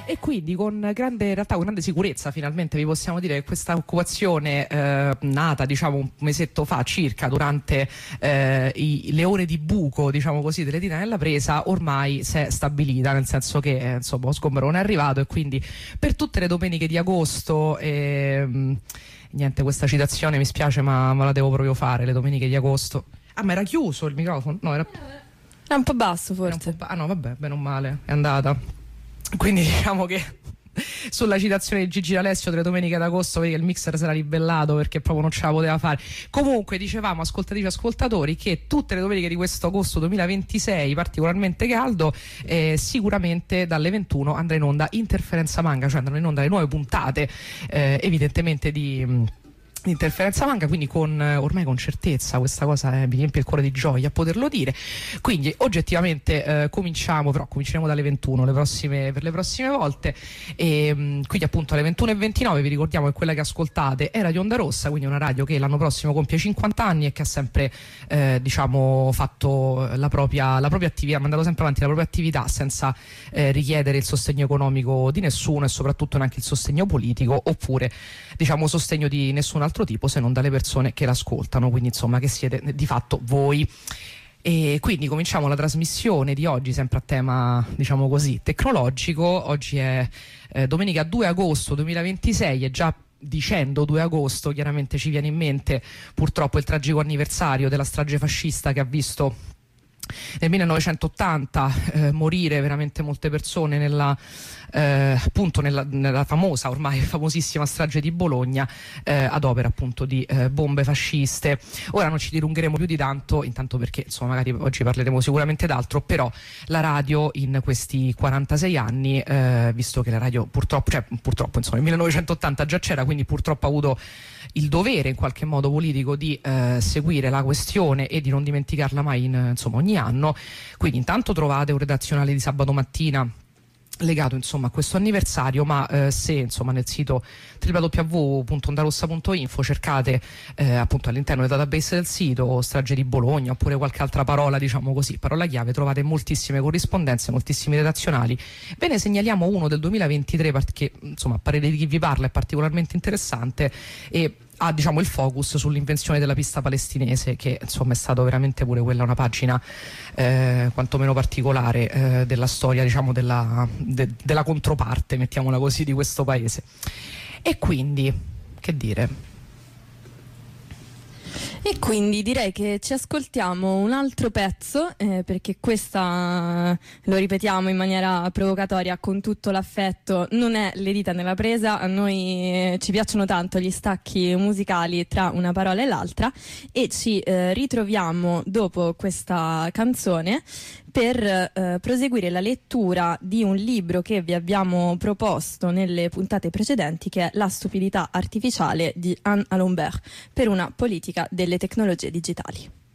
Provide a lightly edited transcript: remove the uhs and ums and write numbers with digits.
E quindi in realtà con grande sicurezza finalmente vi possiamo dire che questa occupazione nata diciamo un mesetto fa circa durante le ore di buco diciamo così delle Dita nella Presa ormai si è stabilita, nel senso che insomma lo sgombero non è arrivato e quindi per tutte le domeniche di agosto niente, questa citazione mi spiace ma la devo proprio fare, le domeniche di agosto. Ah, ma era chiuso il microfono? No, era un po' basso forse. ah no, vabbè, bene o male, è andata. Quindi diciamo che sulla citazione di Gigi D'Alessio delle domeniche d'agosto vedi che il mixer si era ribellato perché proprio non ce la poteva fare. Comunque dicevamo, ascoltatrici e ascoltatori, che tutte le domeniche di questo agosto 2026 particolarmente caldo, sicuramente dalle 21 andrà in onda Interferenza Manga, cioè andranno in onda le nuove puntate evidentemente di Interferenza Manga, quindi ormai con certezza questa cosa mi riempie il cuore di gioia a poterlo dire. Quindi oggettivamente cominceremo dalle 21 per le prossime volte, e quindi appunto alle 21:29 vi ricordiamo che quella che ascoltate è Radio Onda Rossa, quindi una radio che l'anno prossimo compie 50 anni e che ha sempre diciamo fatto la propria attività, mandato sempre avanti la propria attività senza richiedere il sostegno economico di nessuno e soprattutto neanche il sostegno politico oppure diciamo sostegno di nessun altro tipo se non dalle persone che l'ascoltano, quindi insomma che siete di fatto voi. E quindi cominciamo la trasmissione di oggi sempre a tema diciamo così tecnologico. Oggi è domenica 2 agosto 2026 e già dicendo 2 agosto chiaramente ci viene in mente purtroppo il tragico anniversario della strage fascista che ha visto nel 1980 morire veramente molte persone appunto nella famosa, ormai famosissima strage di Bologna ad opera appunto di bombe fasciste. Ora non ci dilungheremo più di tanto, intanto perché insomma magari oggi parleremo sicuramente d'altro, però la radio in questi 46 anni, visto che la radio purtroppo insomma nel 1980 già c'era, quindi purtroppo ha avuto il dovere in qualche modo politico di seguire la questione e di non dimenticarla mai insomma ogni anno. Quindi intanto trovate un redazionale di sabato mattina legato insomma a questo anniversario, ma se insomma nel sito www.ondarossa.info cercate appunto all'interno del database del sito strage di Bologna oppure qualche altra parola diciamo così, parola chiave, trovate moltissime corrispondenze, moltissimi redazionali. Ve ne segnaliamo uno del 2023 perché insomma a parere di chi vi parla è particolarmente interessante e ha diciamo il focus sull'invenzione della pista palestinese, che insomma è stato veramente pure quella una pagina quantomeno particolare della storia diciamo della controparte, mettiamola così, di questo paese. E quindi che dire? E quindi direi che ci ascoltiamo un altro pezzo, perché questa, lo ripetiamo in maniera provocatoria con tutto l'affetto, non è Le Dita nella Presa. A noi ci piacciono tanto gli stacchi musicali tra una parola e l'altra e ci ritroviamo dopo questa canzone per proseguire la lettura di un libro che vi abbiamo proposto nelle puntate precedenti, che è La stupidità artificiale di Anne Allombert, per una politica delle tecnologie digitali.